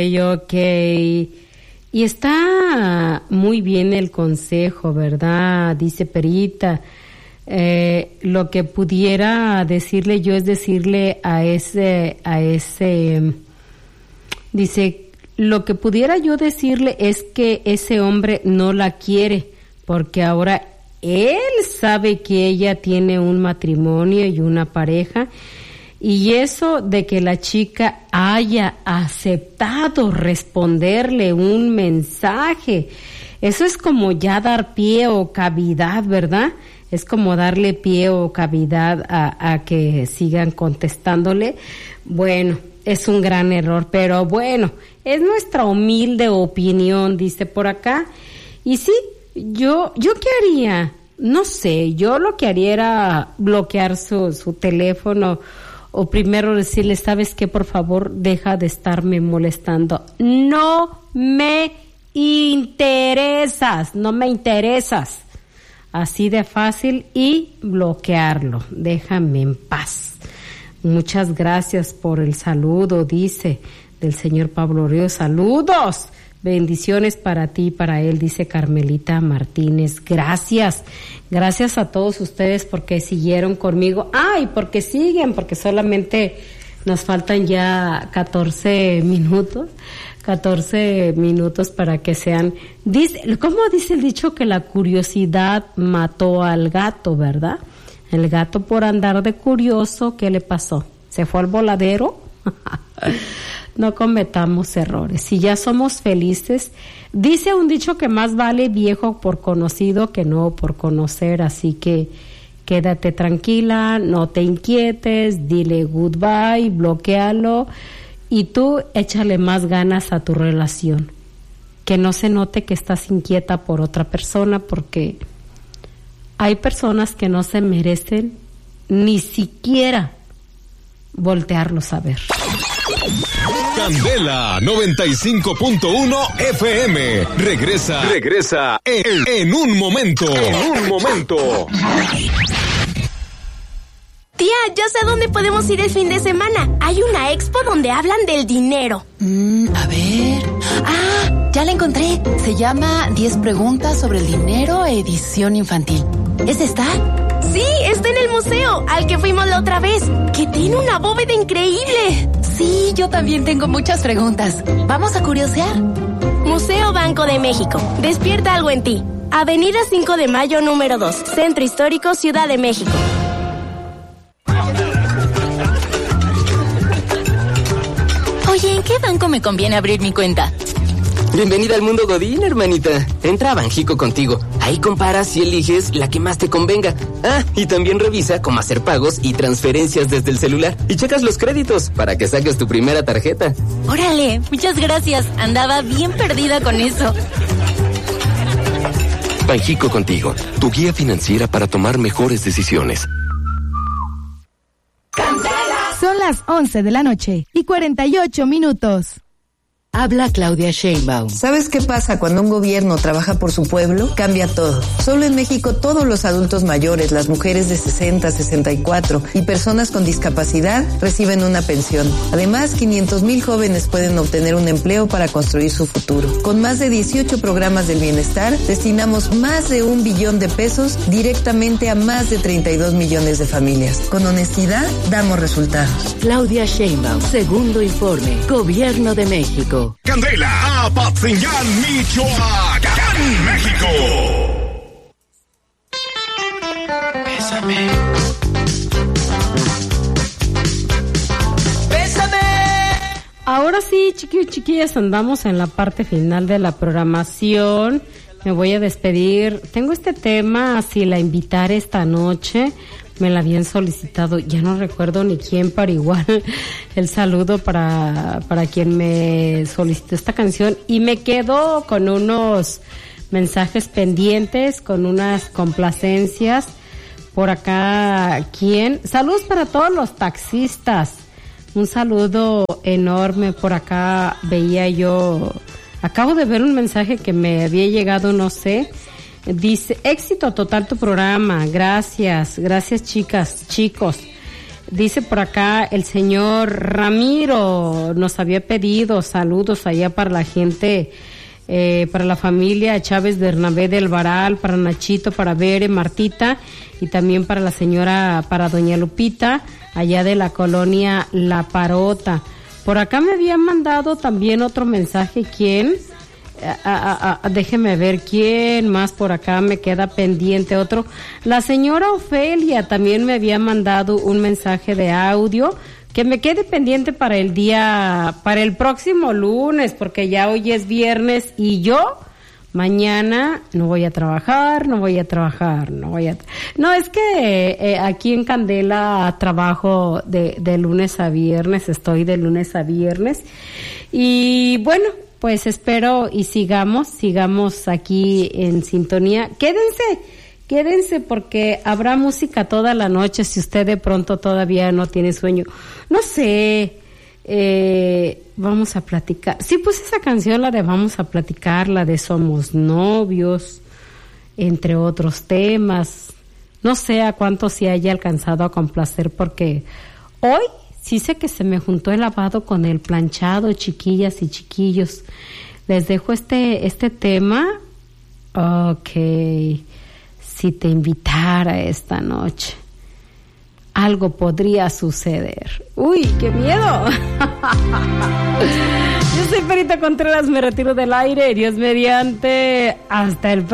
Ok. Y está muy bien el consejo, ¿verdad? Dice Perita. Lo que pudiera decirle yo es decirle a ese, dice, lo que pudiera yo decirle es que ese hombre no la quiere, porque ahora él sabe que ella tiene un matrimonio y una pareja, y eso de que la chica haya aceptado responderle un mensaje, eso es como ya dar pie o cavidad, ¿verdad? Es como darle pie o cavidad a que sigan contestándole. Bueno, es un gran error, pero bueno, es nuestra humilde opinión, dice por acá. Y sí, yo ¿qué haría? No sé, yo lo que haría era bloquear su teléfono, o primero decirle, ¿sabes qué? Por favor, deja de estarme molestando. No me interesas. Así de fácil, y bloquearlo. Déjame en paz. Muchas gracias por el saludo, dice, del señor Pablo Ríos. Saludos, bendiciones para ti y para él, dice Carmelita Martínez. Gracias a todos ustedes porque siguieron conmigo. Y porque siguen, porque solamente nos faltan ya 14 minutos para que sean, ¿cómo dice el dicho? Que la curiosidad mató al gato, ¿verdad? El gato, por andar de curioso, ¿qué le pasó? ¿Se fue al voladero? No cometamos errores. Si ya somos felices, dice un dicho que más vale viejo por conocido que nuevo por conocer, así que quédate tranquila, no te inquietes, dile goodbye, bloquéalo, y tú échale más ganas a tu relación. Que no se note que estás inquieta por otra persona, porque hay personas que no se merecen ni siquiera voltearlos a ver. Candela 95.1 FM. Regresa en un momento. Tía, ya sé dónde podemos ir el fin de semana. Hay una expo donde hablan del dinero. A ver. Ya la encontré. Se llama 10 preguntas sobre el dinero, edición infantil. ¿Es esta? Sí, está en el museo, al que fuimos la otra vez, que tiene una bóveda increíble. Sí, yo también tengo muchas preguntas. ¿Vamos a curiosear? Museo Banco de México. Despierta algo en ti. Avenida 5 de Mayo, número 2. Centro Histórico, Ciudad de México. Oye, ¿en qué banco me conviene abrir mi cuenta? Bienvenida al mundo Godín, hermanita. Entra a Banjico Contigo. Ahí comparas y eliges la que más te convenga. Y también revisa cómo hacer pagos y transferencias desde el celular. Y checas los créditos para que saques tu primera tarjeta. Órale, muchas gracias. Andaba bien perdida con eso. Banjico Contigo, tu guía financiera para tomar mejores decisiones. Son las 11:48 Habla Claudia Sheinbaum. ¿Sabes qué pasa cuando un gobierno trabaja por su pueblo? Cambia todo. Solo en México todos los adultos mayores, las mujeres de 60, 64 y personas con discapacidad reciben una pensión. Además, 500,000 jóvenes pueden obtener un empleo para construir su futuro. Con más de 18 programas del bienestar, destinamos más de 1 billón de pesos directamente a más de 32 millones de familias. Con honestidad, damos resultados. Claudia Sheinbaum, segundo informe, Gobierno de México. Candela, Apatzingán, Michoacán, México. Bésame. Ahora sí, chiquillos, chiquillas, andamos en la parte final de la programación. Me voy a despedir. Tengo este tema, si la invitaré esta noche. Me la habían solicitado, ya no recuerdo ni quién, pero igual el saludo para quien me solicitó esta canción, y me quedo con unos mensajes pendientes, con unas complacencias. Por acá, saludos para todos los taxistas, un saludo enorme. Por acá veía yo, acabo de ver un mensaje que me había llegado, no sé. Dice, éxito total tu programa, gracias chicas, chicos. Dice por acá el señor Ramiro, nos había pedido saludos allá para la gente, para la familia Chávez Bernabé del Varal, para Nachito, para Bere, Martita, y también para la señora, para doña Lupita, allá de la colonia La Parota. Por acá me había mandado también otro mensaje, ¿quién? Déjeme ver quién más por acá me queda pendiente. Otro, la señora Ofelia también me había mandado un mensaje de audio que me quede pendiente para el próximo lunes, porque ya hoy es viernes y yo mañana no voy a trabajar. No, es que aquí en Candela trabajo de lunes a viernes, estoy de lunes a viernes. Y bueno, pues espero y sigamos aquí en sintonía. Quédense porque habrá música toda la noche si usted de pronto todavía no tiene sueño. No sé, vamos a platicar. Sí, pues esa canción, la de Vamos a Platicar, la de Somos Novios, entre otros temas. No sé a cuánto se haya alcanzado a complacer, porque hoy sí sé que se me juntó el lavado con el planchado, chiquillas y chiquillos. Les dejo este tema. Ok. Si te invitara esta noche, algo podría suceder. ¡Uy, qué miedo! Yo soy Perita Contreras, me retiro del aire. Dios mediante. Hasta el próximo.